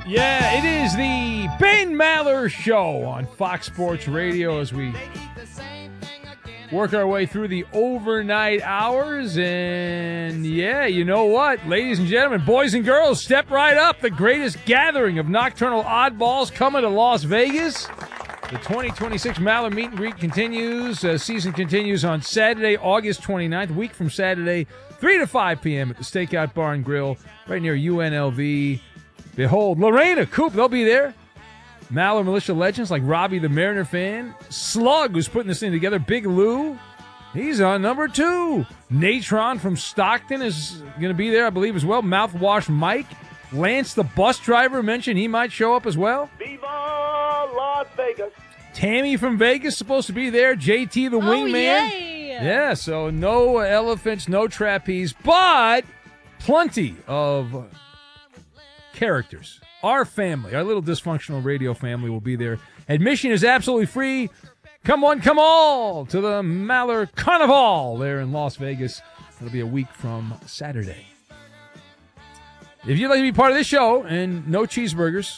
Yeah, it is the Ben Maller Show on Fox Sports Radio as we work our way through the overnight hours. And yeah, you know what? Ladies and gentlemen, boys and girls, step right up. The greatest gathering of nocturnal oddballs coming to Las Vegas. The 2026 Maller Meet and Greet continues. Season continues on Saturday, August 29th, a week from Saturday, 3 to 5 p.m. at the Stakeout Bar and Grill right near UNLV. Behold, Lorena, Coop, they'll be there. Maller Militia legends like Robbie the Mariner fan. Slug, who's putting this thing together. Big Lou, he's on number 2. Natron from Stockton is going to be there, I believe, as well. Mouthwash Mike. Lance, the bus driver, mentioned he might show up as well. Viva Las Vegas. Tammy from Vegas supposed to be there. JT, the wingman. Yay. Yeah, so no elephants, no trapeze, but plenty of characters. Our family, our little dysfunctional radio family will be there. Admission is absolutely free. Come on, come all to the Maller Carnival there in Las Vegas. It'll be a week from Saturday. If you'd like to be part of this show and no cheeseburgers,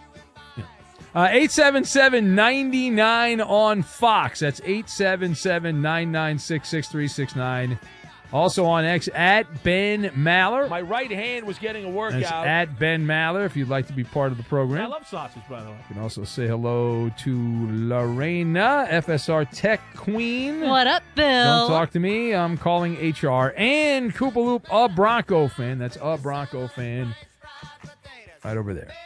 877-99 on Fox. That's 877-996-6369. Also on X, at Ben Maller. My right hand was getting a workout. That's at Ben Maller if you'd like to be part of the program. I love sausage, by the way. You can also say hello to Lorena, FSR Tech Queen. What up, Bill? Don't talk to me. I'm calling HR. And Koopaloop, a Bronco fan. That's a Bronco fan right over there.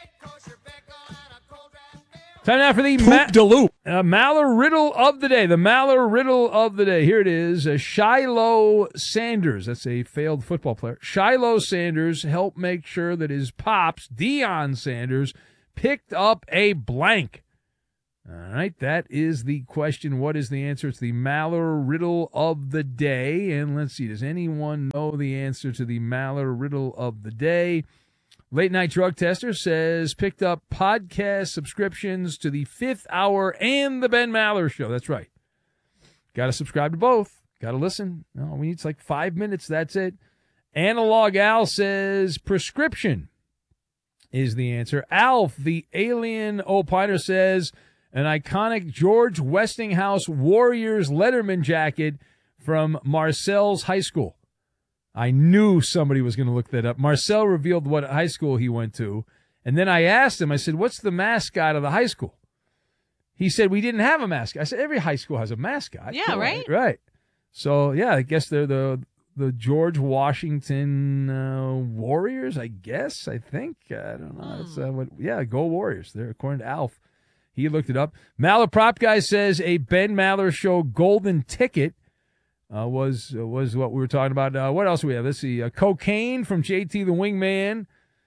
Time now for the Maller Riddle of the Day. The Maller Riddle of the Day. Here it is. Shiloh Sanders. That's a failed football player. Shiloh Sanders helped make sure that his pops, Deion Sanders, picked up a blank. All right, that is the question. What is the answer? It's the Maller Riddle of the Day. And let's see, does anyone know the answer to the Maller Riddle of the Day? Late Night Drug Tester says, picked up podcast subscriptions to the Fifth Hour and the Ben Maller Show. That's right. Got to subscribe to both. Got to listen. No, we need like 5 minutes. That's it. Analog Al says, prescription is the answer. Alf, the alien opiner, says, an iconic George Westinghouse Warriors Letterman jacket from Marcel's high school. I knew somebody was going to look that up. Marcel revealed what high school he went to. And then I asked him, I said, what's the mascot of the high school? He said, we didn't have a mascot. I said, every high school has a mascot. Yeah, right? Right. So, yeah, I guess they're the George Washington Warriors, I guess, I think. I don't know. It's, go Warriors. They're according to Alf. He looked it up. Maller Prop Guy says a Ben Maller Show golden ticket was what we were talking about. What else do we have? Let's see. Cocaine from JT the Wingman.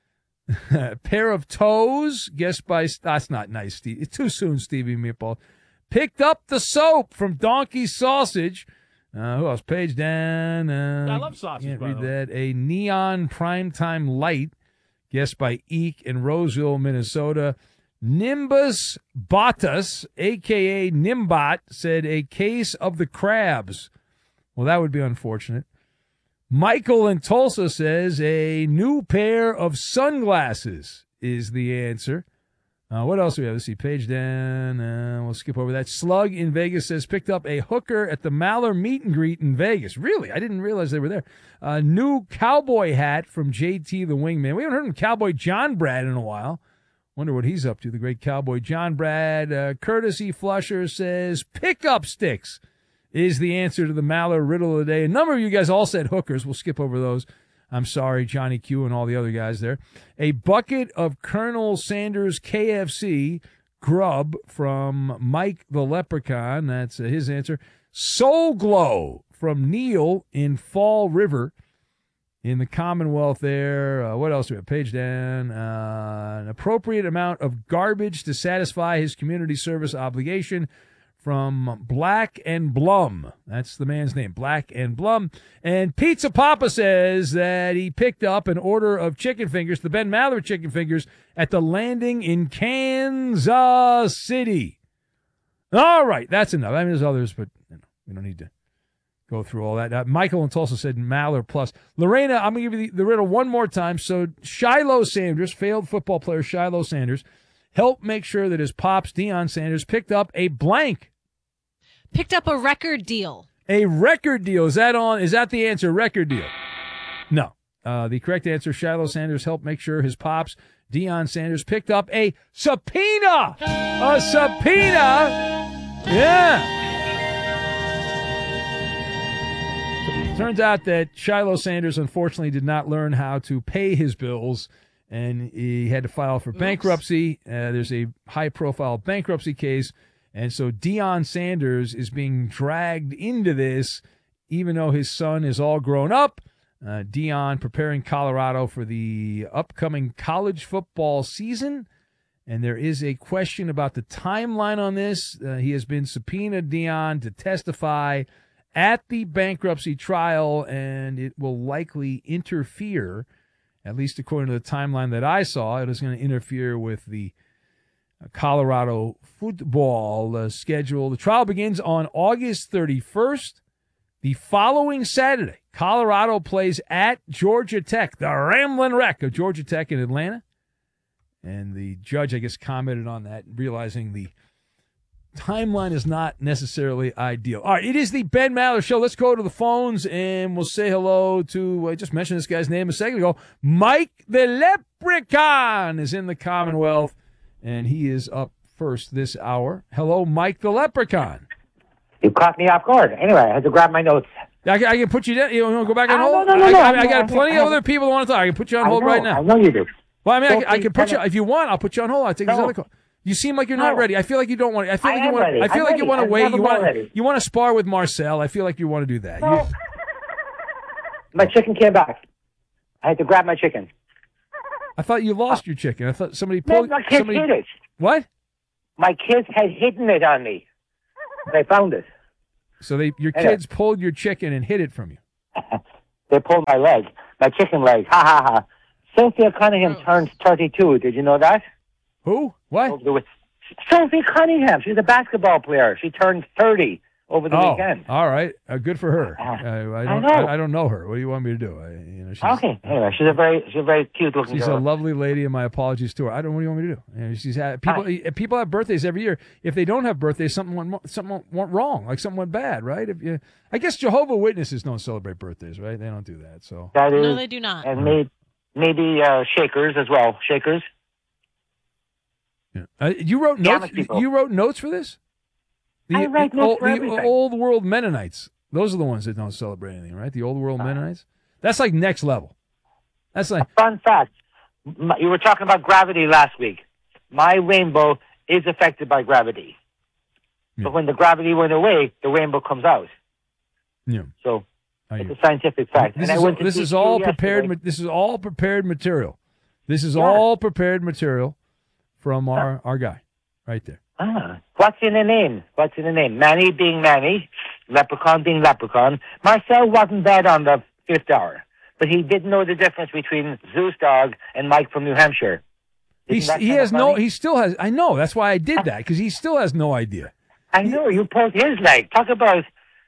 A pair of toes, guessed by... That's not nice, Steve. It's too soon, Stevie Meatball. Picked up the soap from Donkey Sausage. Who else? Page down. I love sausage, Can't by read the way. that. A neon primetime light, guessed by Eek in Roseville, Minnesota. Nimbus Bottas, a.k.a. Nimbot, said a case of the crabs. Well, that would be unfortunate. Michael in Tulsa says a new pair of sunglasses is the answer. What else do we have? Let's see. Page down. We'll skip over that. Slug in Vegas says picked up a hooker at the Maller Meet and Greet in Vegas. Really? I didn't realize they were there. New cowboy hat from JT the Wingman. We haven't heard from Cowboy John Brad in a while. Wonder what he's up to, the great Cowboy John Brad. Courtesy Flusher says pickup sticks is the answer to the Maller Riddle of the Day. A number of you guys all said hookers. We'll skip over those. I'm sorry, Johnny Q and all the other guys there. A bucket of Colonel Sanders KFC grub from Mike the Leprechaun. That's his answer. Soul Glow from Neil in Fall River in the Commonwealth there. What else do we have? Page down. An appropriate amount of garbage to satisfy his community service obligation from Black and Blum. That's the man's name, Black and Blum. And Pizza Papa says that he picked up an order of chicken fingers, the Ben Maller chicken fingers, at the landing in Kansas City. All right, that's enough. I mean, there's others, but we don't need to go through all that. Michael in Tulsa said Maller plus. Lorena, I'm going to give you the riddle one more time. So Shiloh Sanders, failed football player Shiloh Sanders, helped make sure that his pops, Deion Sanders, picked up a blank. Picked up a record deal. A record deal. Is that the answer? Record deal? No. The correct answer, Shiloh Sanders helped make sure his pops, Deion Sanders, picked up a subpoena. A subpoena. Yeah. Turns out that Shiloh Sanders, unfortunately, did not learn how to pay his bills, and he had to file for bankruptcy. There's a high-profile bankruptcy case, and so Deion Sanders is being dragged into this, even though his son is all grown up. Deion preparing Colorado for the upcoming college football season, and there is a question about the timeline on this. He has been subpoenaed, Deion, to testify at the bankruptcy trial, and it will likely interfere, at least according to the timeline that I saw, it is going to interfere with the Colorado football schedule. The trial begins on August 31st. The following Saturday, Colorado plays at Georgia Tech, the Ramblin' Wreck of Georgia Tech in Atlanta. And the judge, I guess, commented on that, realizing the timeline is not necessarily ideal. All right, it is the Ben Maller Show. Let's go to the phones, and we'll say hello to, I just mentioned this guy's name a second ago, Mike the Leprechaun is in the Commonwealth, and he is up first this hour. Hello, Mike the Leprechaun. You caught me off guard. Anyway, I had to grab my notes. I can put you down. You want to go back on hold? No. I got plenty of other people that want to talk. I can put you on hold right now. I know you do. Well, I mean, I can put you, if you want, I'll put you on hold. I'll take this other call. You seem like you're not ready. I feel like you don't want. I feel like you want. I feel like you want to wait. You want to spar with Marcel. I feel like you want to do that. No. My chicken came back. I had to grab my chicken. I thought you lost your chicken. I thought somebody pulled. My kids hid it. What? My kids had hidden it on me. They found it. So your kids pulled your chicken and hid it from you. They pulled my leg, my chicken leg. Ha ha ha. Cynthia Cunningham turns 32. Did you know that? Who? What? Sophie Cunningham. She's a basketball player. She turned 30 over the weekend. All right. Good for her. I don't know her. What do you want me to do? Okay. Anyway, she's a very cute looking girl. She's a lovely lady, and my apologies to her. What do you want me to do? She's had people have birthdays every year. If they don't have birthdays, something went wrong, like something went bad, right? I guess Jehovah's Witnesses don't celebrate birthdays, right? They don't do that. So no, they do not. And maybe Shakers as well. Shakers. Yeah. You wrote notes. You wrote notes for this. I write notes for everything. The old world Mennonites. Those are the ones that don't celebrate anything, right? The old world Mennonites. That's like next level. That's like a fun fact. You were talking about gravity last week. My rainbow is affected by gravity, but when the gravity went away, the rainbow comes out. Yeah. So it's a scientific fact. This is all prepared. This is all prepared material. This is all prepared material from our guy right there. What's in the name? What's in the name? Manny being Manny, Leprechaun being Leprechaun. Marcel wasn't bad on the fifth hour, but he didn't know the difference between Zeus Dog and Mike from New Hampshire. He still has. I know. That's why I did that, because he still has no idea. I know. You pulled his leg. Talk about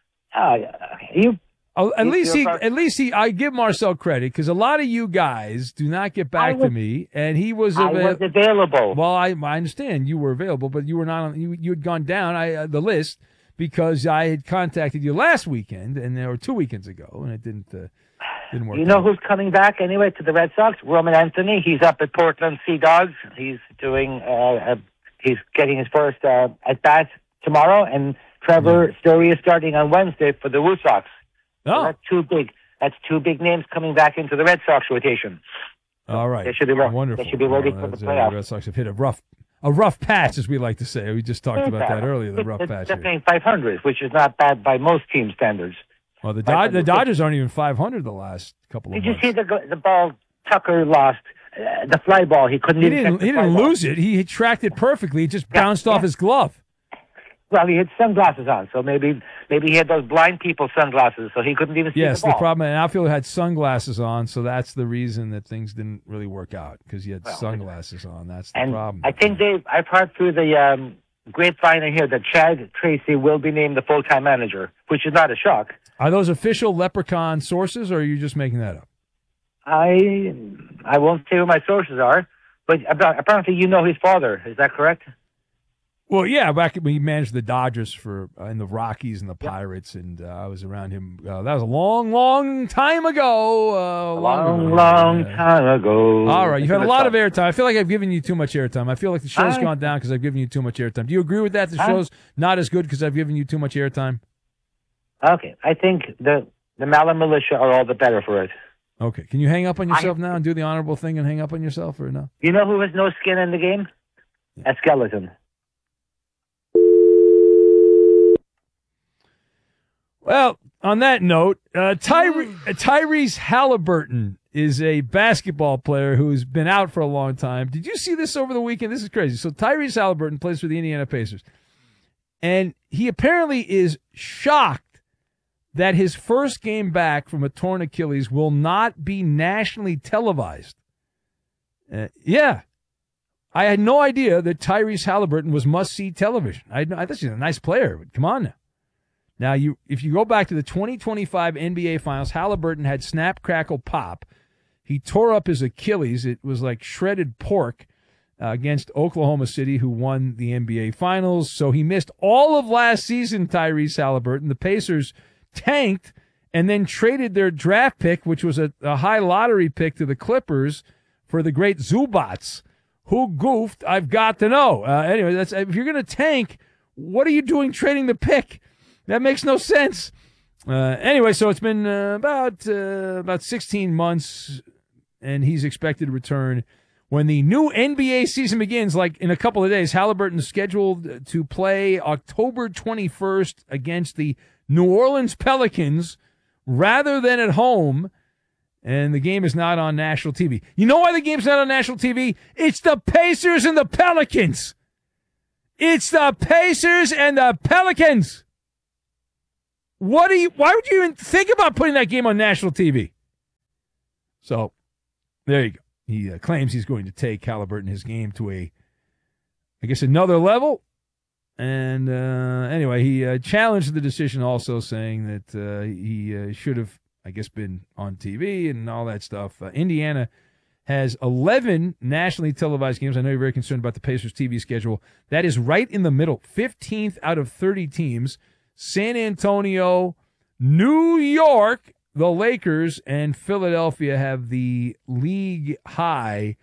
you. At least I give Marcel credit, because a lot of you guys do not get back to me, and he was available. Well, I understand you were available, but you were not on. You had gone down the list because I had contacted you last weekend, and there were 2 weekends ago, and it didn't work. You know who's coming back anyway to the Red Sox? Roman Anthony. He's up at Portland Sea Dogs. He's doing. He's getting his first at bat tomorrow, and Trevor Story is starting on Wednesday for the Woo Sox. So that's too big. That's 2 big names coming back into the Red Sox rotation. All right. They should be ready. Wonderful. They should be ready for the playoffs. The Red Sox have hit a rough patch, as we like to say. We just talked about that earlier. The rough patch. They're playing 500, which is not bad by most team standards. Well, the Dodgers aren't even 500 the last couple of months. Did you see the ball Tucker lost? The fly ball. He couldn't. He didn't lose it. He tracked it perfectly. It just bounced off his glove. Well, he had sunglasses on, so maybe he had those blind people sunglasses, so he couldn't even see the ball. Yes, the problem, an outfielder had sunglasses on, so that's the reason that things didn't really work out, because he had sunglasses on. That's the problem. I think I've heard through the grapevine here that Chad Tracy will be named the full-time manager, which is not a shock. Are those official Leprechaun sources, or are you just making that up? I won't say who my sources are, but apparently you know his father. Is that correct? Well, yeah, back when he managed the Dodgers for in the Rockies and the Pirates, and I was around him. That was a long, long time ago. Long time ago. All right, you've had a lot of airtime. I feel like I've given you too much airtime. I feel like the show's gone down because I've given you too much airtime. Do you agree with that? The show's not as good because I've given you too much airtime? Okay, I think the Maller militia are all the better for it. Okay, can you hang up on yourself now and do the honorable thing and hang up on yourself, or no? You know who has no skin in the game? A skeleton. Well, on that note, Tyrese Halliburton is a basketball player who's been out for a long time. Did you see this over the weekend? This is crazy. So Tyrese Halliburton plays for the Indiana Pacers, and he apparently is shocked that his first game back from a torn Achilles will not be nationally televised. Yeah. I had no idea that Tyrese Halliburton was must-see television. I thought he's a nice player, but come on now. Now, if you go back to the 2025 NBA Finals, Halliburton had snap, crackle, pop. He tore up his Achilles. It was like shredded pork against Oklahoma City, who won the NBA Finals. So he missed all of last season, Tyrese Halliburton. The Pacers tanked and then traded their draft pick, which was a high lottery pick, to the Clippers for the great Zubats. Who goofed? I've got to know. Anyway, if you're going to tank, what are you doing trading the pick? That makes no sense. Anyway, so it's been about 16 months, and he's expected to return when the new NBA season begins, like in a couple of days. Halliburton is scheduled to play October 21st against the New Orleans Pelicans rather than at home, and the game is not on national TV. You know why the game's not on national TV? It's the Pacers and the Pelicans. It's the Pacers and the Pelicans. Why would you even think about putting that game on national TV? So, there you go. He claims he's going to take Halliburton, his game, to another level. And anyway, he challenged the decision also, saying that he should have, been on TV and all that stuff. Indiana has 11 nationally televised games. I know you're very concerned about the Pacers' TV schedule. That is right in the middle, 15th out of 30 teams. San Antonio, New York, the Lakers, and Philadelphia have the league high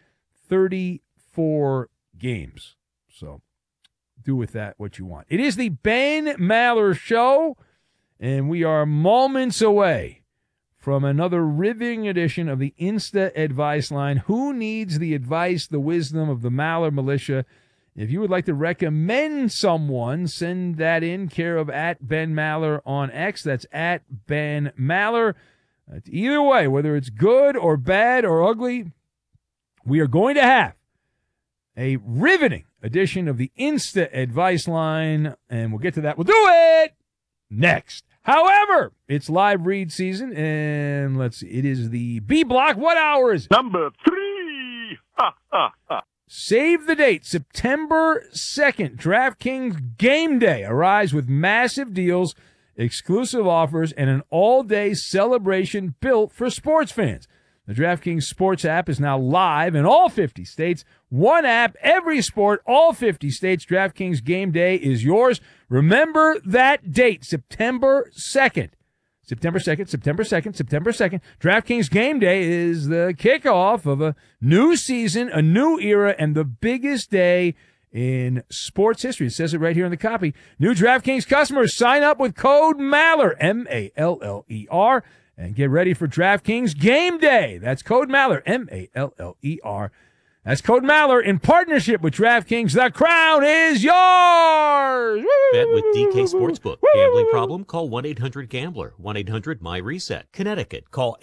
34 games. So do with that what you want. It is the Ben Maller Show, and we are moments away from another riveting edition of the Insta Advice Line. Who needs the advice, the wisdom of the Maller Militia? If you would like to recommend someone, send that in, care of @Ben Maller on X. That's @Ben Maller. Either way, whether it's good or bad or ugly, we are going to have a riveting edition of the Insta Advice Line, and we'll get to that. We'll do it next. However, it's live read season, and let's see. It is the B Block. What hour is it? Number 3. Ha, ha, ha. Save the date, September 2nd, DraftKings Game Day. Arrives with massive deals, exclusive offers, and an all-day celebration built for sports fans. The DraftKings Sports app is now live in all 50 states. One app, every sport, all 50 states. DraftKings Game Day is yours. Remember that date, September 2nd. September 2nd, September 2nd, September 2nd. DraftKings Game Day is the kickoff of a new season, a new era, and the biggest day in sports history. It says it right here in the copy. New DraftKings customers sign up with code MALLER, MALLER, and get ready for DraftKings Game Day. That's code MALLER, MALLER. That's code Maller in partnership with DraftKings. The crown is yours. Bet with DK Sportsbook. Gambling problem? Call 1-800-GAMBLER. 1-800-MY-RESET. Connecticut. Call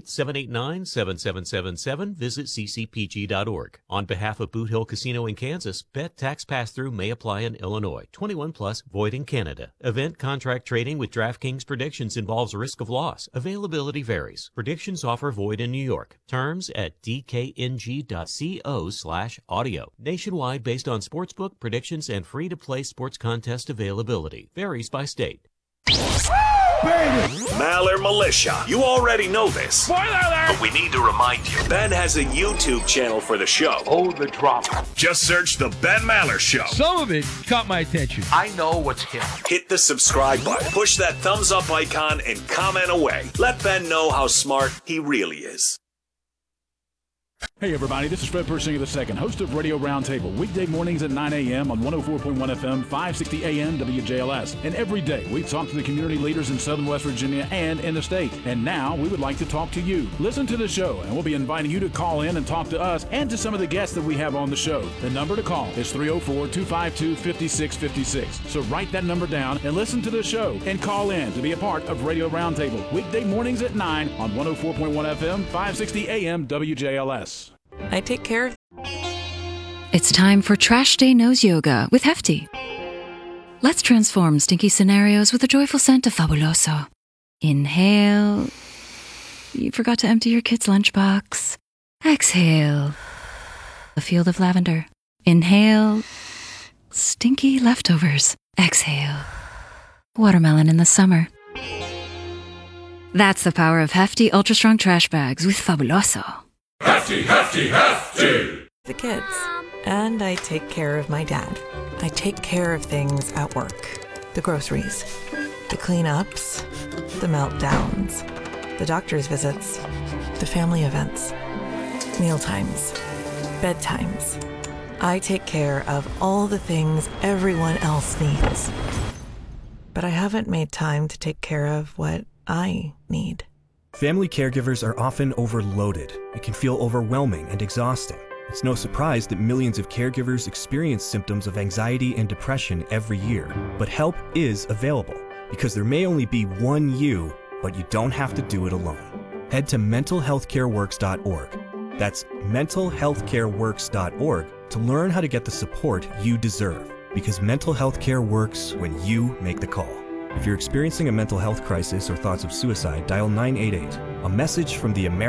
888-789-7777. Visit ccpg.org. On behalf of Boot Hill Casino in Kansas, bet tax pass-through may apply in Illinois. 21 plus, void in Canada. Event contract trading with DraftKings predictions involves risk of loss. Availability varies. Predictions offer void in New York. Terms at dkng.co/audio. Nationwide based on sportsbook predictions and free-to-play sports contest availability. Varies by state. Maller Militia. You already know this. Spoiler alert! But we need to remind you. Ben has a YouTube channel for the show. Oh, the drama. Just search The Ben Maller Show. Some of it caught my attention. I know what's hip. Hit the subscribe button, push that thumbs up icon, and comment away. Let Ben know how smart he really is. Hey everybody, this is Fred Persinger II, host of Radio Roundtable, weekday mornings at 9 a.m. on 104.1 FM, 560 AM WJLS. And every day we talk to the community leaders in Southern West Virginia and in the state. And now we would like to talk to you. Listen to the show, and we'll be inviting you to call in and talk to us and to some of the guests that we have on the show. The number to call is 304-252-5656. So write that number down and listen to the show and call in to be a part of Radio Roundtable, weekday mornings at 9 on 104.1 FM, 560 AM WJLS. I take care of. It's time for Trash Day Nose Yoga with Hefty. Let's transform stinky scenarios with a joyful scent of Fabuloso. Inhale. You forgot to empty your kid's lunchbox. Exhale. A field of lavender. Inhale. Stinky leftovers. Exhale. Watermelon in the summer. That's the power of Hefty Ultra Strong Trash Bags with Fabuloso. Hefty, hefty, hefty! The kids. And I take care of my dad. I take care of things at work. The groceries. The cleanups. The meltdowns. The doctor's visits. The family events. Mealtimes. Bedtimes. I take care of all the things everyone else needs. But I haven't made time to take care of what I need. Family caregivers are often overloaded. It can feel overwhelming and exhausting. It's no surprise that millions of caregivers experience symptoms of anxiety and depression every year. But help is available, because there may only be one you, but you don't have to do it alone. Head to mentalhealthcareworks.org. That's mentalhealthcareworks.org to learn how to get the support you deserve, because mental health care works when you make the call. If you're experiencing a mental health crisis or thoughts of suicide, dial 988. A message from the American